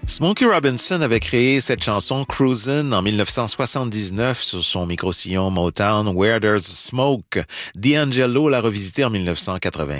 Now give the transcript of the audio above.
Smokey Robinson avait créé cette chanson Cruisin' en 1979 sur son micro-sillon Motown Where There's Smoke. D'Angelo l'a revisité en 1980.